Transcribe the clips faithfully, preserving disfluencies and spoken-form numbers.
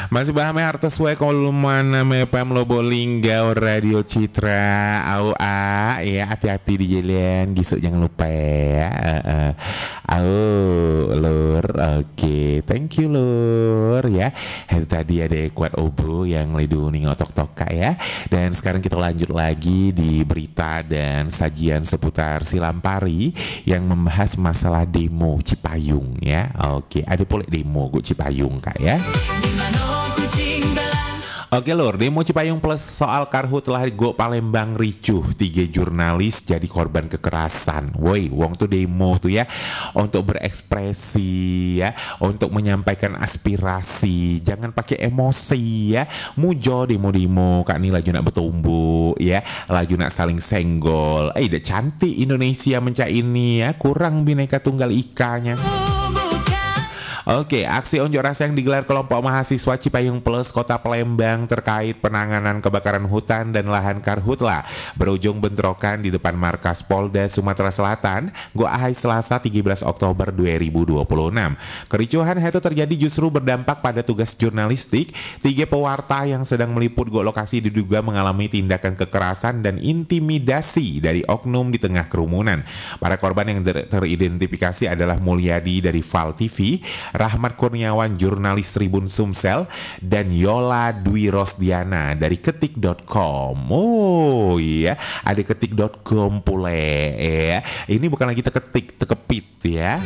Masih bahame hartos wae kalau mana me P M Lobolingga Radio Citra au a ya hati-hati di jalan gisuk jangan lupa ya. Heeh. Au lur. Oke, thank you lur ya. Itu tadi ada kuat obo yang ledu ning otok-tok ya. Dan sekarang kita lanjut lagi di berita dan sajian seputar Silampari yang membahas masalah demo Cipayung ya. Oke, ada pula demo gue Cipayung kak ya. Oke lur, demo Cipayung plus soal karhut telah go Palembang ricuh. Tiga jurnalis jadi korban kekerasan. Woi, wong tuh demo tuh ya untuk berekspresi ya, untuk menyampaikan aspirasi. Jangan pakai emosi ya. Mujo demo-demo kak nih laju nak bertumbuh ya, laju nak saling senggol. Eh, udah cantik Indonesia mencak ini ya, kurang Bhinneka Tunggal Ika-nya. Oke, aksi unjuk rasa yang digelar kelompok mahasiswa Cipayung Plus Kota Palembang terkait penanganan kebakaran hutan dan lahan karhutla berujung bentrokan di depan markas Polda Sumatera Selatan, Gua Ahai Selasa tiga belas Oktober dua ribu dua puluh enam. Kericuhan itu terjadi justru berdampak pada tugas jurnalistik. Tiga pewarta yang sedang meliput Gua lokasi diduga mengalami tindakan kekerasan dan intimidasi dari oknum di tengah kerumunan. Para korban yang ter- teridentifikasi adalah Mulyadi dari Val T V, Rahmat Kurniawan jurnalis Tribun Sumsel, dan Yola Dwi Rosdiana dari ketik dot com. Oh iya, ada ketik dot com pule ya. Ini bukan lagi teketik, tekepit ya.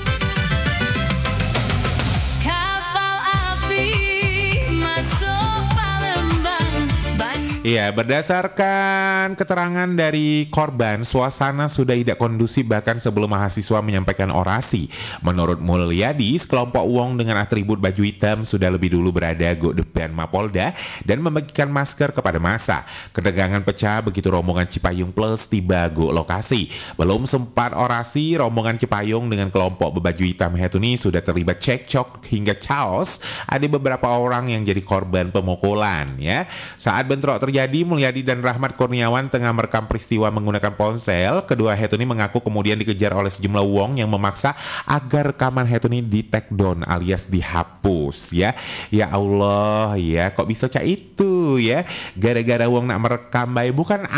Iya, berdasarkan keterangan dari korban, suasana sudah tidak kondusif bahkan sebelum mahasiswa menyampaikan orasi. Menurut Mulyadi, sekelompok wong dengan atribut baju hitam sudah lebih dulu berada go depan Mapolda dan membagikan masker kepada massa. Ketegangan pecah begitu rombongan Cipayung Plus tiba go lokasi. Belum sempat orasi, rombongan Cipayung dengan kelompok berbaju hitam itu nih sudah terlibat cekcok hingga chaos. Ada beberapa orang yang jadi korban pemukulan ya. Saat bentrok terjadi, Jadi Mulyadi dan Rahmat Kurniawan tengah merekam peristiwa menggunakan ponsel. Kedua head ini mengaku kemudian dikejar oleh sejumlah wong yang memaksa agar rekaman head ini di take down alias dihapus ya. Ya Allah ya, kok bisa cak itu ya. Gara-gara wong nak merekam baik bukan